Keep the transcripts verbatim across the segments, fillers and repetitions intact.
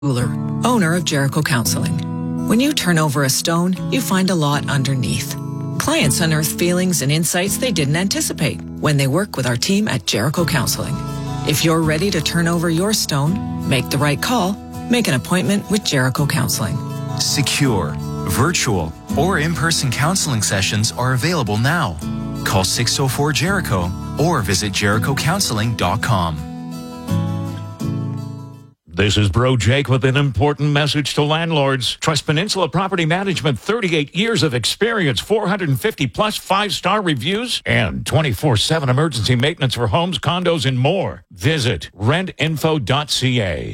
owner of Jericho Counseling. When you turn over a stone, you find a lot underneath. Clients unearth feelings and insights they didn't anticipate when they work with our team at Jericho Counseling. If you're ready to turn over your stone, make the right call, make an appointment with Jericho Counseling. Secure, virtual, or in-person counseling sessions are available now. Call six oh four Jericho or visit jericho counseling dot com. This is Bro Jake with an important message to landlords. Trust Peninsula Property Management, thirty-eight years of experience, four hundred fifty plus five-star reviews, and twenty-four seven emergency maintenance for homes, condos, and more. Visit rent info dot c a.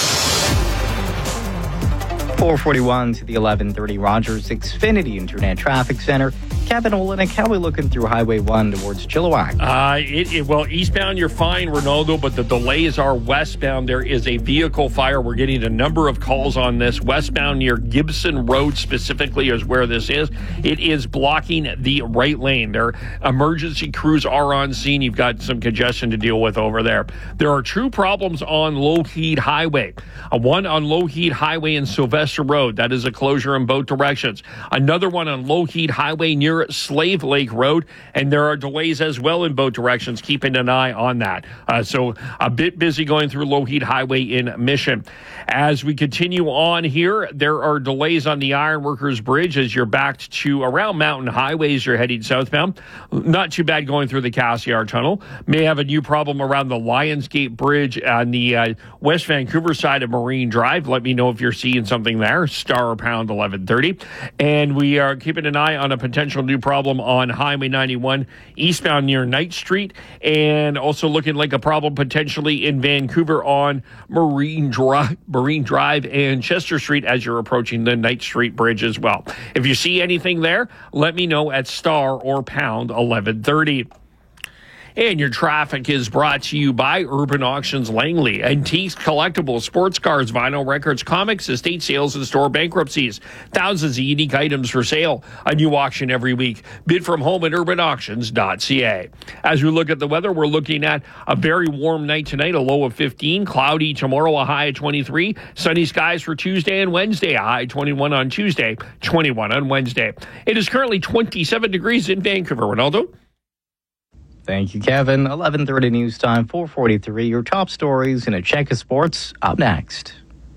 four forty-one to the eleven thirty Rogers Xfinity Internet Traffic Center. Kevin Olenek, how are we looking through Highway one towards Chilliwack? Uh, it, it, well, eastbound you're fine, Ronaldo, but the delays are westbound. There is a vehicle fire. We're getting a number of calls on this. Westbound near Gibson Road specifically is where this is. It is blocking the right lane. Their emergency crews are on scene. You've got some congestion to deal with over there. There are true problems on Lougheed Highway. Uh, one on Lougheed Highway in Sylvester Road. That is a closure in both directions. Another one on Lougheed Highway near Slave Lake Road, and there are delays as well in both directions, keeping an eye on that. Uh, so a bit busy going through Lougheed Highway in Mission. As we continue on here, there are delays on the Ironworkers Bridge as you're backed to around Mountain Highways. You're heading southbound. Not too bad going through the Cassiar Tunnel. May have a new problem around the Lionsgate Bridge on the uh, West Vancouver side of Marine Drive. Let me know if you're seeing something there. Star or pound eleven thirty. And we are keeping an eye on a potential new problem on Highway ninety-one eastbound near Knight Street, and also looking like a problem potentially in Vancouver on Marine Drive, Marine Drive and Chester Street as you're approaching the Knight Street Bridge as well. If you see anything there, let me know at star or pound eleven thirty. And your traffic is brought to you by Urban Auctions Langley. Antiques, collectibles, sports cars, vinyl records, comics, estate sales, and store bankruptcies. Thousands of unique items for sale. A new auction every week. Bid from home at urban auctions dot c a. As we look at the weather, we're looking at a very warm night tonight, a low of fifteen. Cloudy tomorrow, a high of twenty-three. Sunny skies for Tuesday and Wednesday, a high twenty-one on Tuesday, twenty-one on Wednesday. It is currently twenty-seven degrees in Vancouver. Ronaldo? Thank you, Kevin. eleven thirty news time, four forty-three. Your top stories in a check of sports up next.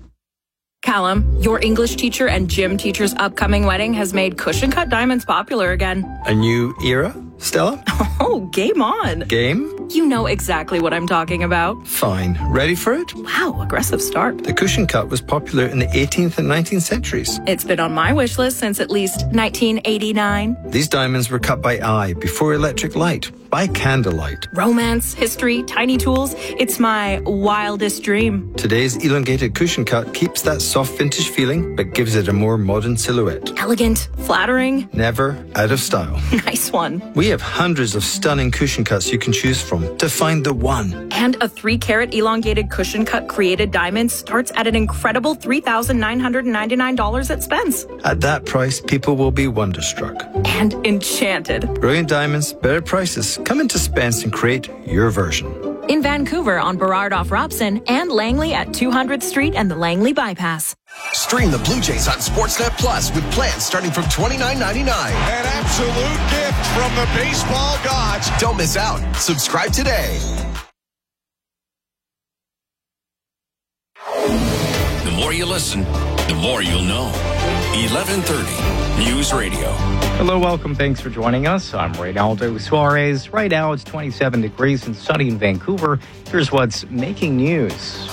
Callum, your English teacher and gym teacher's upcoming wedding has made cushion cut diamonds popular again. A new era, Stella? Oh, game on. Game? You know exactly what I'm talking about. Fine. Ready for it? Wow, aggressive start. The cushion cut was popular in the eighteenth and nineteenth centuries. It's been on my wish list since at least nineteen eighty-nine. These diamonds were cut by eye before electric light, by candlelight. Romance, history, tiny tools. It's my wildest dream. Today's elongated cushion cut keeps that soft vintage feeling, but gives it a more modern silhouette. Elegant, flattering. Never out of style. Nice one. We have hundreds of stunning cushion cuts you can choose from to find the one. And a three carat elongated cushion cut created diamond starts at an incredible three thousand nine hundred ninety-nine dollars at Spence. At that price, people will be wonderstruck. And enchanted. Brilliant diamonds, better prices. Come into Spence and create your version. In Vancouver on Burrard off Robson and Langley at two hundredth Street and the Langley Bypass. Stream the Blue Jays on Sportsnet Plus with plans starting from twenty-nine ninety-nine. An absolute gift from the baseball gods. Don't miss out. Subscribe today. The more you listen, the more you'll know. eleven thirty News Radio. Hello, welcome. Thanks for joining us. I'm Reynaldo Suarez. Right now it's twenty-seven degrees and sunny in Vancouver. Here's what's making news.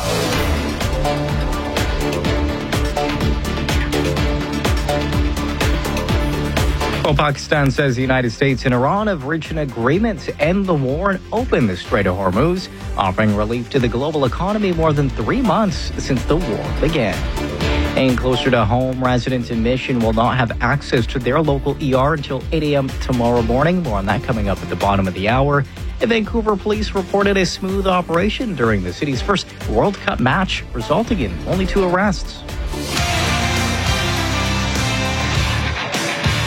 Well, Pakistan says the United States and Iran have reached an agreement to end the war and open the Strait of Hormuz, offering relief to the global economy more than three months since the war began. And closer to home, residents in Mission will not have access to their local E R until eight a.m. tomorrow morning. More on that coming up at the bottom of the hour. And Vancouver police reported a smooth operation during the city's first World Cup match, resulting in only two arrests.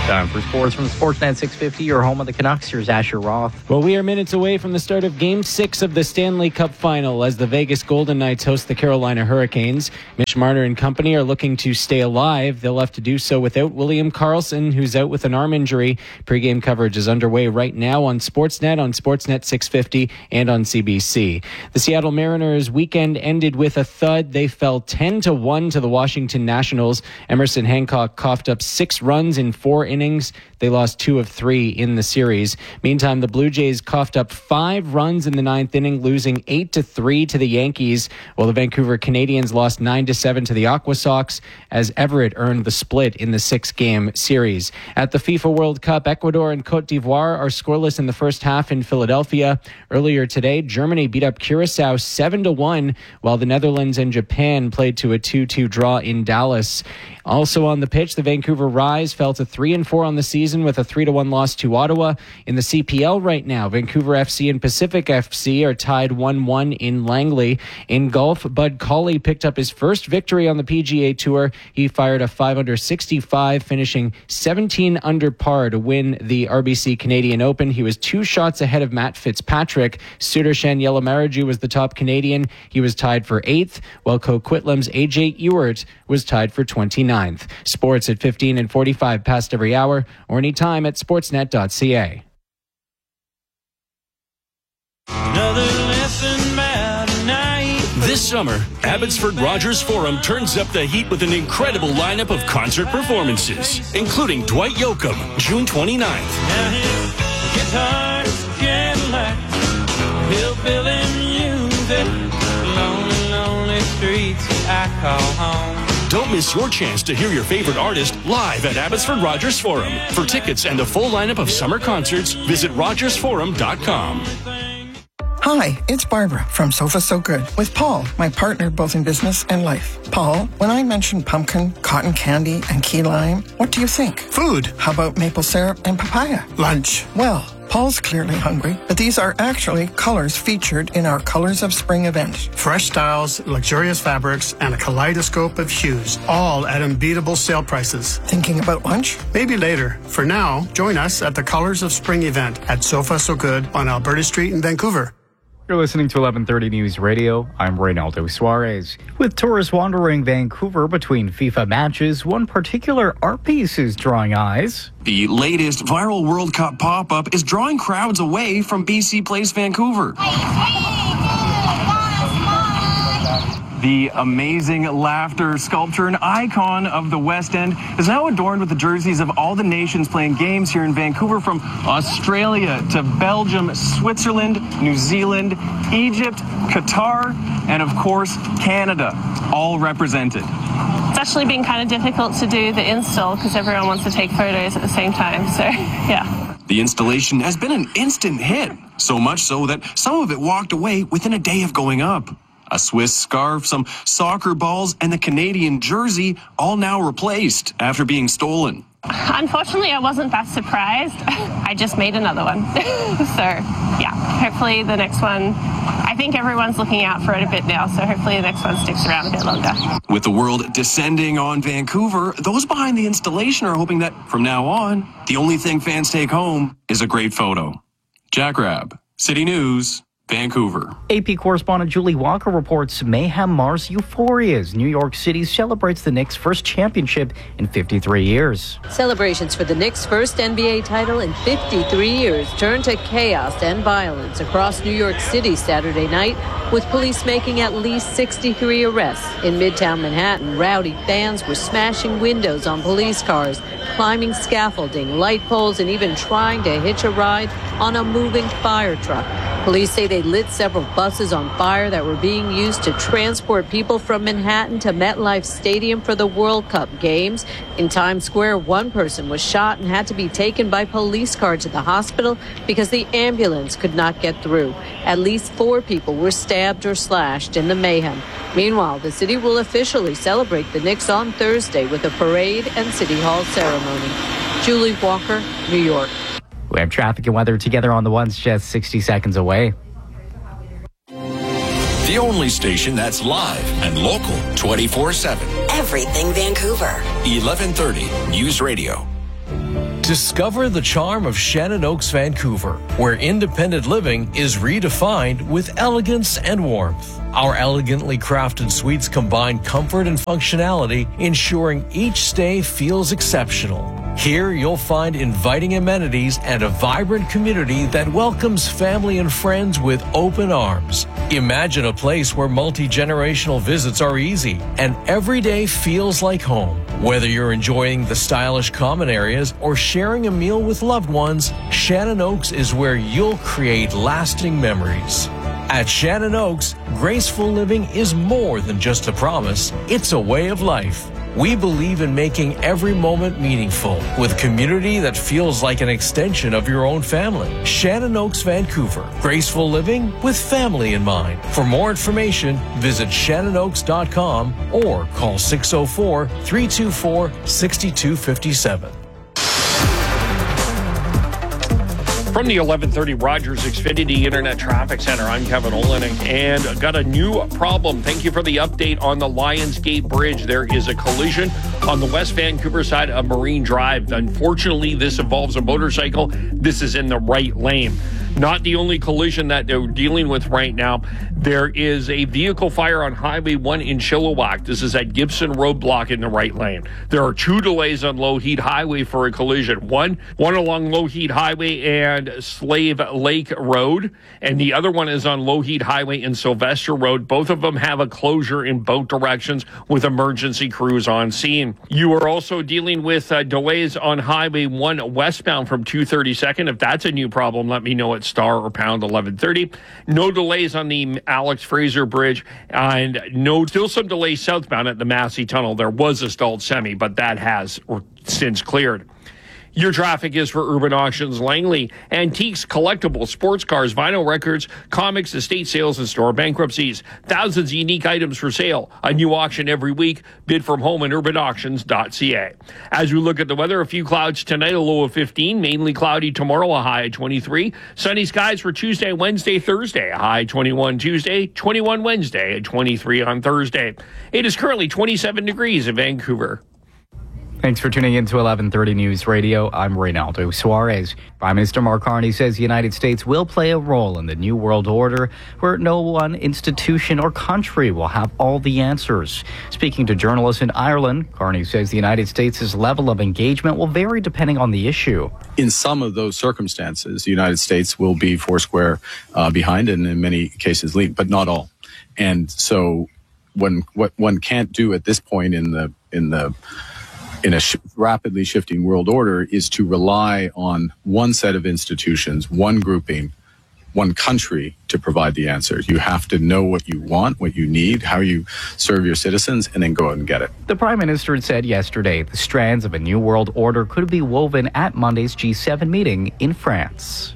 Time for sports from Sportsnet six fifty, your home of the Canucks. Here's Asher Roth. Well, we are minutes away from the start of Game six of the Stanley Cup Final as the Vegas Golden Knights host the Carolina Hurricanes. Mitch Marner and company are looking to stay alive. They'll have to do so without William Karlsson, who's out with an arm injury. Pre-game coverage is underway right now on Sportsnet, on Sportsnet six fifty, and on C B C. The Seattle Mariners' weekend ended with a thud. They fell ten to one to the Washington Nationals. Emerson Hancock coughed up six runs in four innings. innings. They lost two of three in the series. Meantime, the Blue Jays coughed up five runs in the ninth inning, losing eight to three to the Yankees, while the Vancouver Canadians lost nine to seven to the Aqua Sox as Everett earned the split in the six-game series. At the FIFA World Cup, Ecuador and Cote d'Ivoire are scoreless in the first half in Philadelphia. Earlier today, Germany beat up Curacao seven to one, while the Netherlands and Japan played to a two two draw in Dallas. Also on the pitch, the Vancouver Rise fell to three and four on the season with a three to one loss to Ottawa. In the C P L right now, Vancouver F C and Pacific F C are tied one one in Langley. In golf, Bud Cauley picked up his first victory on the P G A Tour. He fired a five under sixty-five, finishing seventeen under par to win the R B C Canadian Open. He was two shots ahead of Matt Fitzpatrick. Sudarshan Yelamaraju was the top Canadian. He was tied for eighth, while Coquitlam's A J Ewart was tied for twenty-ninth. Sports at fifteen and forty-five past every hour, or anytime at sportsnet dot c a. This summer, Abbotsford Rogers Forum turns up the heat with an incredible lineup of concert performances, including Dwight Yoakam, June twenty-ninth. Now his guitar's Cadillac, hillbilly music, lonely, lonely streets I call home. Don't miss your chance to hear your favorite artist live at Abbotsford Rogers Forum. For tickets and a full lineup of summer concerts, visit rogers forum dot com. Hi, it's Barbara from Sofa So Good with Paul, my partner both in business and life. Paul, when I mention pumpkin, cotton candy, and key lime, what do you think? Food. How about maple syrup and papaya? Lunch. Well, Paul's clearly hungry, but these are actually colors featured in our Colors of Spring event. Fresh styles, luxurious fabrics, and a kaleidoscope of hues, all at unbeatable sale prices. Thinking about lunch? Maybe later. For now, join us at the Colors of Spring event at Sofa So Good on Alberta Street in Vancouver. You're listening to eleven thirty News Radio. I'm Reynaldo Suarez. With tourists wandering Vancouver between FIFA matches, one particular art piece is drawing eyes. The latest viral World Cup pop-up is drawing crowds away from B C Place Vancouver. The amazing laughter sculpture, an icon of the West End, is now adorned with the jerseys of all the nations playing games here in Vancouver, from Australia to Belgium, Switzerland, New Zealand, Egypt, Qatar, and of course, Canada, all represented. It's actually been kind of difficult to do the install because everyone wants to take photos at the same time, so yeah. The installation has been an instant hit, so much so that some of it walked away within a day of going up. A Swiss scarf, some soccer balls, and the Canadian jersey all now replaced after being stolen. Unfortunately, I wasn't that surprised. I just made another one. So, yeah, hopefully the next one, I think everyone's looking out for it a bit now, so hopefully the next one sticks around a bit longer. With the world descending on Vancouver, those behind the installation are hoping that from now on, the only thing fans take home is a great photo. Jack Rabb, City News, Vancouver. A P correspondent Julie Walker reports mayhem mars euphoria as New York City celebrates the Knicks' first championship in fifty-three years. Celebrations for the Knicks' first N B A title in fifty-three years turned to chaos and violence across New York City Saturday night, with police making at least sixty-three arrests. In Midtown Manhattan, rowdy fans were smashing windows on police cars, climbing scaffolding, light poles, and even trying to hitch a ride on a moving fire truck. Police say they lit several buses on fire that were being used to transport people from Manhattan to MetLife Stadium for the World Cup games. In Times Square, one person was shot and had to be taken by police car to the hospital because the ambulance could not get through. At least four people were stabbed or slashed in the mayhem. Meanwhile, the city will officially celebrate the Knicks on Thursday with a parade and City Hall ceremony. Julie Walker, New York. We have traffic and weather together on the ones just sixty seconds away. The only station that's live and local twenty-four seven. Everything Vancouver. eleven thirty News Radio. Discover the charm of Shannon Oaks, Vancouver, where independent living is redefined with elegance and warmth. Our elegantly crafted suites combine comfort and functionality, ensuring each stay feels exceptional. Here you'll find inviting amenities and a vibrant community that welcomes family and friends with open arms. Imagine a place where multi-generational visits are easy and every day feels like home. Whether you're enjoying the stylish common areas or sharing a meal with loved ones, Shannon Oaks is where you'll create lasting memories. At Shannon Oaks, graceful living is more than just a promise, it's a way of life. We believe in making every moment meaningful with community that feels like an extension of your own family. Shannon Oaks, Vancouver. Graceful living with family in mind. For more information, visit shannon oaks dot com or call six oh four, three two four, six two five seven. From the eleven thirty Rogers Xfinity Internet Traffic Center, I'm Kevin Olenek, and got a new problem. Thank you for the update on the Lions Gate Bridge. There is a collision on the West Vancouver side of Marine Drive. Unfortunately, this involves a motorcycle. This is in the right lane. Not the only collision that they're dealing with right now. There is a vehicle fire on Highway one in Chilliwack. This is at Gibson Roadblock in the right lane. There are two delays on Lougheed Highway for a collision. One, one along Lougheed Highway and Slave Lake Road, and the other one is on Lougheed Highway and Sylvester Road. Both of them have a closure in both directions with emergency crews on scene. You are also dealing with uh, delays on Highway one westbound from two thirty-second. If that's a new problem, let me know at star or pound eleven thirty. No delays on the Alex Fraser Bridge, and no, still some delays southbound at the Massey Tunnel. There was a stalled semi, but that has since cleared. Your traffic is for Urban Auctions Langley. Antiques, collectibles, sports cars, vinyl records, comics, estate sales, and store bankruptcies. Thousands of unique items for sale. A new auction every week. Bid from home at urban auctions dot c a. As we look at the weather, a few clouds tonight, a low of fifteen. Mainly cloudy tomorrow, a high of twenty-three. Sunny skies for Tuesday, Wednesday, Thursday. A high twenty-one Tuesday, twenty-one Wednesday, and twenty-three on Thursday. It is currently twenty-seven degrees in Vancouver. Thanks for tuning in to eleven thirty News Radio. I'm Reynaldo Suarez. Prime Minister Mark Carney says the United States will play a role in the New World Order where no one institution or country will have all the answers. Speaking to journalists in Ireland, Carney says the United States' level of engagement will vary depending on the issue. In some of those circumstances, the United States will be foursquare uh, behind and in many cases lead, but not all. And so when, what one can't do at this point in the in the in a sh- rapidly shifting world order is to rely on one set of institutions, one grouping, one country to provide the answers. You have to know what you want, what you need, how you serve your citizens, and then go out and get it. The Prime Minister said yesterday the strands of a new world order could be woven at Monday's G seven meeting in France.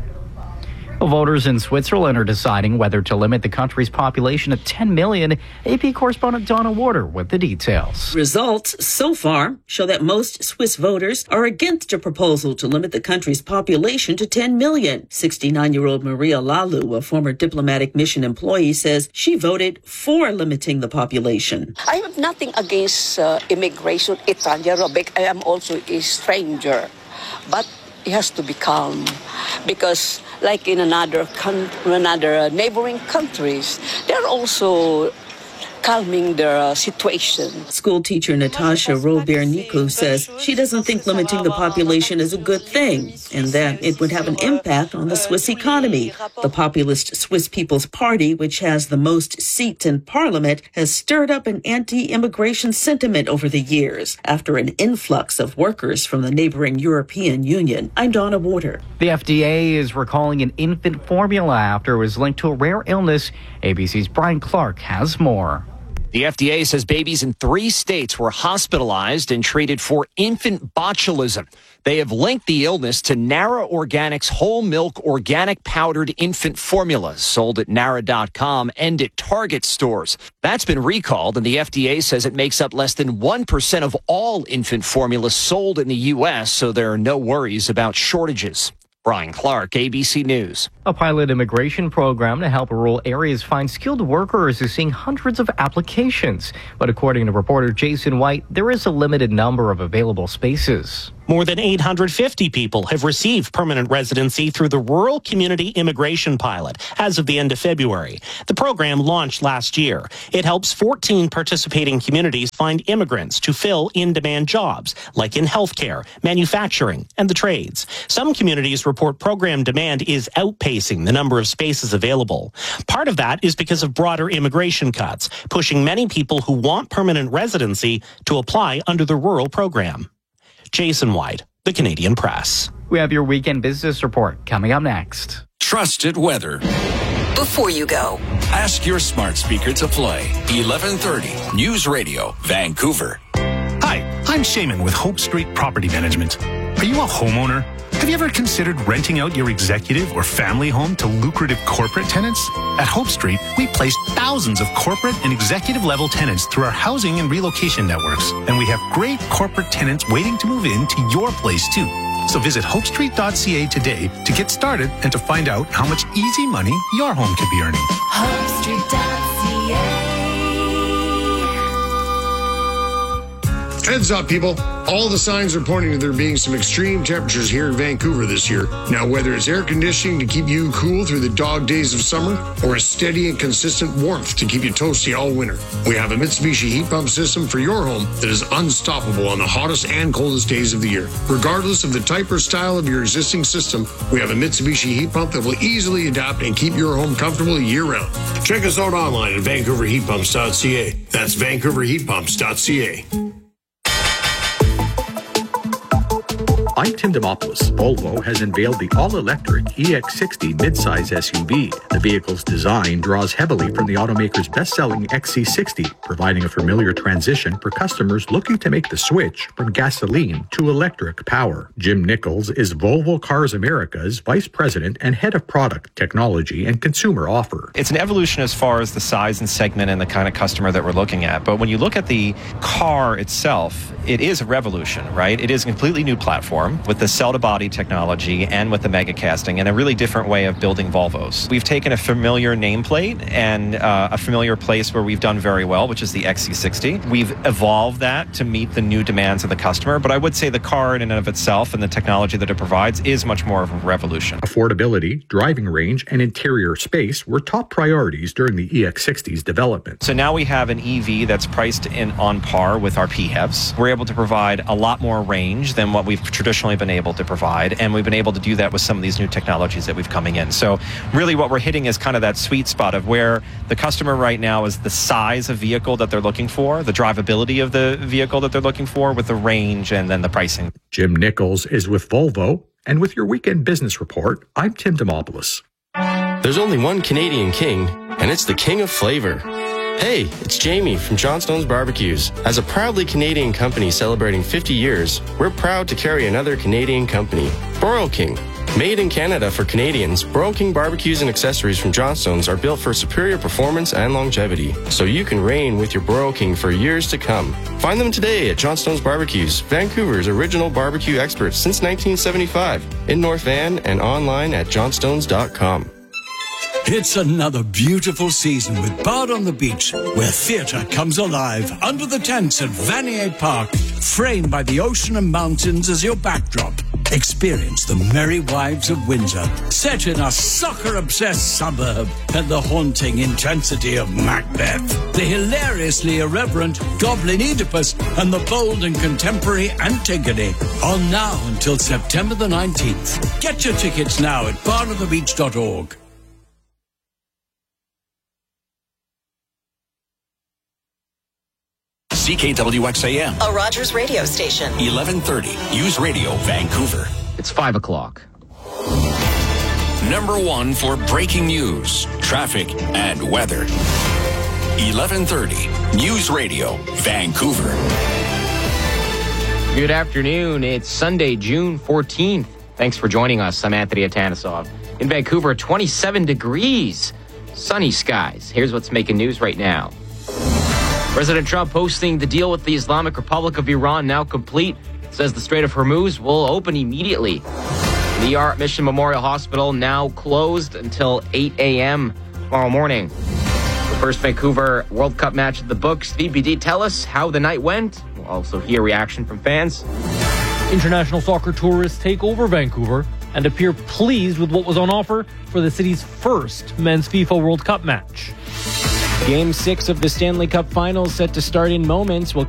Voters in Switzerland are deciding whether to limit the country's population to ten million. A P correspondent Donna Warder with the details. Results so far show that most Swiss voters are against a proposal to limit the country's population to ten million. sixty-nine-year-old Maria Lalu, a former diplomatic mission employee, says she voted for limiting the population. I have nothing against uh, immigration. I am also a stranger, but it has to be calm because like in another country, another neighboring countries, they're also calming their uh, situation. School teacher Natasha Robert-Nico says she doesn't think limiting the population is a good thing and that it would have an impact on the Swiss economy. The populist Swiss People's Party, which has the most seats in parliament, has stirred up an anti-immigration sentiment over the years after an influx of workers from the neighboring European Union. I'm Donna Warder. The F D A is recalling an infant formula after it was linked to a rare illness. A B C's Brian Clark has more. The F D A says babies in three states were hospitalized and treated for infant botulism. They have linked the illness to Nara Organics whole milk organic powdered infant formula sold at nara dot com and at Target stores. That's been recalled, and the F D A says it makes up less than one percent of all infant formula sold in the U S, so there are no worries about shortages. Brian Clark, A B C News. A pilot immigration program to help rural areas find skilled workers is seeing hundreds of applications. But according to reporter Jason White, there is a limited number of available spaces. More than eight hundred fifty people have received permanent residency through the Rural Community Immigration Pilot as of the end of February. The program launched last year. It helps fourteen participating communities find immigrants to fill in-demand jobs, like in healthcare, manufacturing, and the trades. Some communities report program demand is outpacing the number of spaces available. Part of that is because of broader immigration cuts, pushing many people who want permanent residency to apply under the rural program. Jason White, The Canadian Press. We have your weekend business report coming up next. Trusted weather. Before you go, ask your smart speaker to play eleven thirty News Radio, Vancouver. Hi, I'm Shaman with Hope Street Property Management. Are you a homeowner? Have you ever considered renting out your executive or family home to lucrative corporate tenants? At Hope Street, we place thousands of corporate and executive level tenants through our housing and relocation networks. And we have great corporate tenants waiting to move into your place too. So visit hope street dot c a today to get started and to find out how much easy money your home could be earning. hope street dot c a. Heads up, people. All the signs are pointing to there being some extreme temperatures here in Vancouver this year. Now, whether it's air conditioning to keep you cool through the dog days of summer or a steady and consistent warmth to keep you toasty all winter, we have a Mitsubishi heat pump system for your home that is unstoppable on the hottest and coldest days of the year. Regardless of the type or style of your existing system, we have a Mitsubishi heat pump that will easily adapt and keep your home comfortable year-round. Check us out online at vancouver heat pumps dot c a. That's vancouver heat pumps dot c a. I'm Tim Demopoulos. Volvo has unveiled the all-electric E X sixty midsize S U V. The vehicle's design draws heavily from the automaker's best-selling X C sixty, providing a familiar transition for customers looking to make the switch from gasoline to electric power. Jim Nichols is Volvo Cars America's Vice President and Head of Product, Technology, and Consumer Offer. It's an evolution as far as the size and segment and the kind of customer that we're looking at. But when you look at the car itself, it is a revolution, right? It is a completely new platform with the cell-to-body technology and with the mega casting and a really different way of building Volvos. We've taken a familiar nameplate and uh, a familiar place where we've done very well, which is the X C sixty. We've evolved that to meet the new demands of the customer, but I would say the car in and of itself and the technology that it provides is much more of a revolution. Affordability, driving range, and interior space were top priorities during the E X sixty's development. So now we have an E V that's priced in on par with our P H E Vs. We're able to provide a lot more range than what we've traditionally been able to provide, and we've been able to do that with some of these new technologies that we've coming in. So really what we're hitting is kind of that sweet spot of where the customer right now is the size of vehicle that they're looking for, the drivability of the vehicle that they're looking for, with the range and then the pricing. Jim Nichols is with Volvo, and with your weekend business report, I'm Tim Demopoulos. There's only one Canadian king, and it's the king of flavor. Hey, it's Jamie from Johnstone's Barbecues. As a proudly Canadian company celebrating fifty years, we're proud to carry another Canadian company, Broil King. Made in Canada for Canadians, Broil King barbecues and accessories from Johnstone's are built for superior performance and longevity, so you can reign with your Broil King for years to come. Find them today at Johnstone's Barbecues, Vancouver's original barbecue experts since nineteen seventy-five, in North Van and online at johnstones dot com. It's another beautiful season with Bard on the Beach, where theatre comes alive under the tents at Vanier Park, framed by the ocean and mountains as your backdrop. Experience the Merry Wives of Windsor, set in a soccer-obsessed suburb, and the haunting intensity of Macbeth, the hilariously irreverent Goblin Oedipus, and the bold and contemporary Antigone. On now until September the nineteenth. Get your tickets now at bard on the beach dot org. C K W X A M, a Rogers radio station. eleven thirty News Radio, Vancouver. It's five o'clock. Number one for breaking news, traffic, and weather. eleven thirty News Radio, Vancouver. Good afternoon. It's Sunday, June fourteenth. Thanks for joining us. I'm Anthony Atanesov. In Vancouver, twenty-seven degrees. Sunny skies. Here's what's making news right now. President Trump posting the deal with the Islamic Republic of Iran now complete. Says the Strait of Hormuz will open immediately. The E R at Mission Memorial Hospital now closed until eight a.m. tomorrow morning. The first Vancouver World Cup match at the books. V B D, tell us how the night went. We'll also hear reaction from fans. International soccer tourists take over Vancouver and appear pleased with what was on offer for the city's first men's FIFA World Cup match. Game six of the Stanley Cup Finals set to start in moments. We'll